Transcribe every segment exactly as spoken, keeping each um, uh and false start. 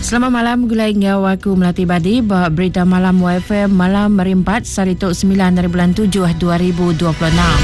Selamat malam, gulai ngau aku Melati Badi. Bawa berita malam Y F M malam merimpat Sarituk sembilan dari bulan tujuh dua ribu dua puluh enam.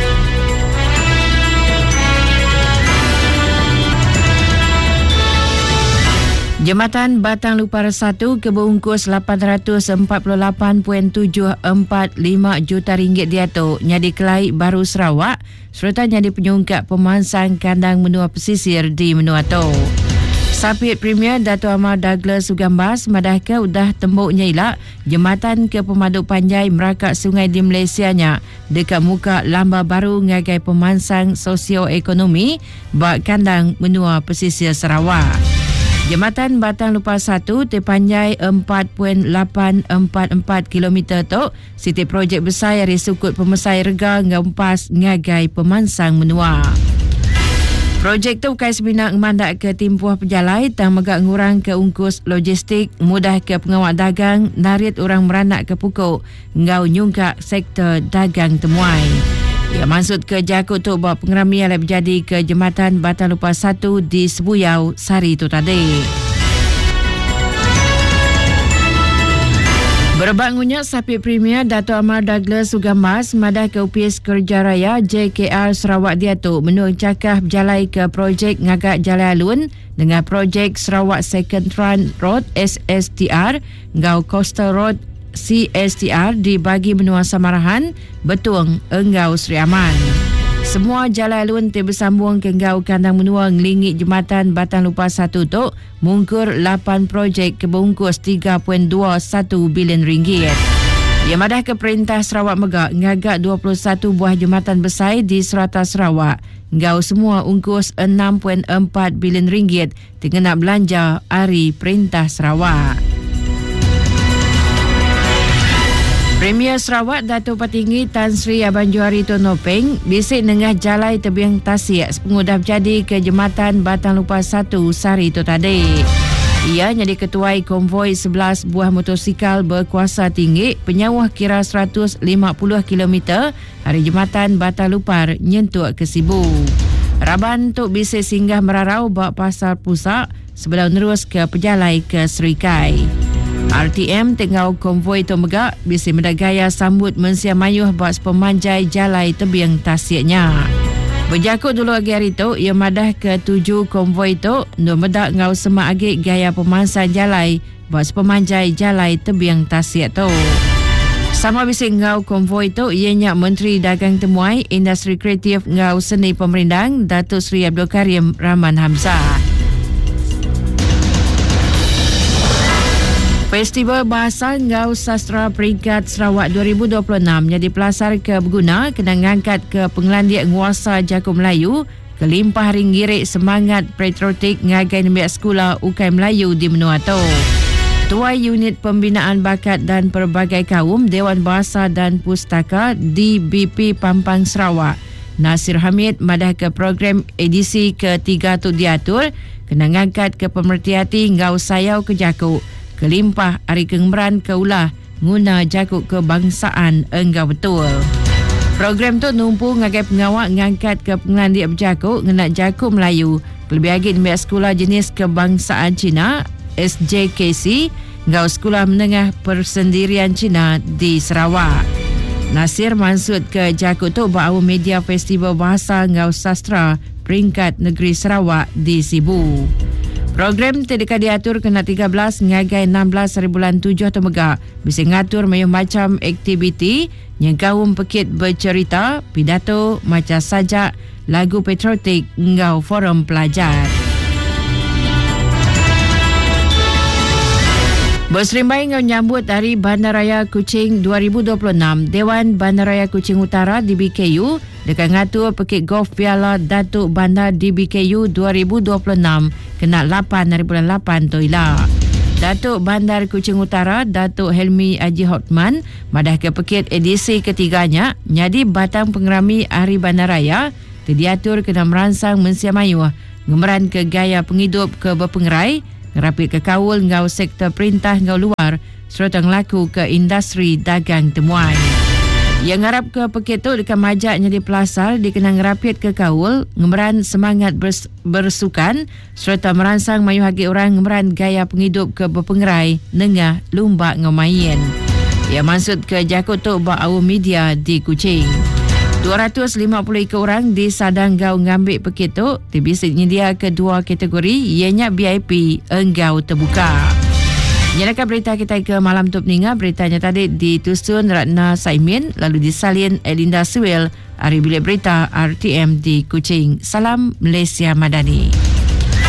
Jambatan Batang Lupar satu kebungkus lapan ratus empat puluh lapan perpuluhan tujuh empat lima juta ringgit diatur nyadi Kelai Baru Sarawak serta nyadi penyungkap pemansang kandang menua pesisir di Menua Tou. Sapit Premier Dato' Amar Douglas Sugambas madahkan udah tembuk nyilak jambatan ke Pemaduk Panjai merakak sungai di Malaysianya dekat muka lamba baru ngagai pemansang sosioekonomi bak kandang menua pesisir Sarawak. Jambatan Batang Lupar satu terpanjai empat perpuluhan lapan empat empat kilometer tu siti projek besar dari sukut pemesai rega ngampas ngagai pemansang menua. Projek tu bukan sebenar memandak ke timpuh pejalai tang megak ngurang ke ungkus logistik, mudah ke pengawal dagang, narit orang meranak ke pukuk, ngau nyungkak sektor dagang temuai. Ia maksud ke jakut tu bawa pengerami yang berjadi ke Jambatan Batang Lupar satu di Sebuyau sehari tu tadi. Berbak ngunyat Sapit Premier Dato' Amar Douglas Sugambas madah ke U P S Kerja Raya J K R Sarawak Diatuk menurut cakap berjalai ke projek ngagak Jalai Alun dengan projek Sarawak Second Trunk Road S S T R ngau Coastal Road C S T R dibagi benua Samarahan, Betung, Enggau Seri Aman. Semua jalan alun tersambung ke Enggau kandang menua ngelingit Jambatan Batang Lupar satu tu mungkur lapan projek kebungkus tiga perpuluhan dua satu bilion ringgit. Ia madah ke Perintah Sarawak Megak ngagak dua puluh satu buah jambatan besar di serata Sarawak. Enggau semua ungkus enam perpuluhan empat bilion ringgit dengan nak belanja hari Perintah Sarawak. Premier Sarawak Datuk Patinggi Tan Sri Abang Johari Tun Nopeng bisik nengah jalai tebiang tasik sepengudah berjadi ke Jambatan Batang Lupar satu sehari itu tadi. Ia jadi ketuai konvoi sebelas buah motosikal berkuasa tinggi penyawah kira seratus lima puluh kilometer hari Jambatan Batang Lupar nyentuk ke Sibu. Raban untuk bisik singgah merarau bak pasar pusak sebelum terus ke pejalai ke Serikai. R T M tengau konvoi tu megak bisi mendagaya sambut mensia mayuh buat pemanjai jalai tebiang tasiknya. Berjakut dulu lagi hari tu, ia madah ke tujuh konvoi tu nur medak ngau semak agik gaya pemansang jalai buat pemanjai jalai tebiang tasik tu. Sama bisi ngau konvoi tu ianya Menteri Dagang Temuai, Industri Kreatif ngau Seni Pemerindang Datuk Seri Abdul Karim Rahman Hamzah. Festival Bahasa Ngau Sastra Peringkat Sarawak dua ribu dua puluh enam jadi pelasar ke berguna kena ngangkat ke pengelandik nguasa Jago Melayu kelimpah ringgirik semangat patriotik ngagai nembiak sekolah U K M Melayu di Menua Tou. Ketua Unit Pembinaan Bakat dan Pelbagai Kaum Dewan Bahasa dan Pustaka D B P Pampang Sarawak Nasir Hamid madah ke program edisi ketiga tu diatur kena ngangkat ke pemerhati ngau sayau ke Jakuk kelimpah hari kengmeran ke ulah guna jakuk kebangsaan enggau betul. Program tu numpu ngagai pengawak ngangkat ke pengelandik berjakuk ngenak jakuk Melayu lebih lagi di sekolah jenis kebangsaan Cina S J K C ngau sekolah menengah persendirian Cina di Sarawak. Nasir maksud ke jakuk tu bahawa media Festival Bahasa Ngau Sastra Peringkat Negeri Sarawak di Sibu. Program terdekat diatur kena tiga belas ngagai enam belas hari bulan tujuh atau megak. Bisa ngatur mayuh macam aktiviti yang kaum pekit bercerita, pidato, macam sajak, lagu patriotik, ngau forum pelajar. Berserimbai ngau nyambut Hari Bandaraya Kuching dua ribu dua puluh enam, Dewan Bandaraya Kuching Utara D B K U dekat ngatur pekit golf Piala Datuk Bandar D B K U dua ribu dua puluh enam kena lapan hari bulan lapan tu ilah. Datuk Bandar Kuching Utara Datuk Helmi Haji Hotman madah ke pekit edisi ketiganya nyadi batang pengerami Hari Bandaraya terdiatur kena merangsang mensia mayuh ngemeran ke gaya penghidup ke berpengerai ngerapit ke kaul ngau sektor perintah ngau luar serta ngelaku ke industri dagang temuan. Yang ngarap ke peketuk dekat majaknya di Pelasar dikenang rapiat ke kaul, ngemeran semangat bers, bersukan serta merangsang mayu hagi orang ngemeran gaya penghidup ke berpengerai nengah lumba ngemain. Ia maksud ke Jakutuk ba awam media di Kuching. dua ratus lima puluh ekor orang di Sadang Gau ngambil peketuk, dibisik nyedia kedua kategori ianya V I P enggau terbuka. Nyalakan berita kita ke malam tu peninga. Beritanya tadi ditusun Ratna Saimin, lalu disalin Elinda Suel. Hari bilik berita R T M di Kuching. Salam Malaysia Madani.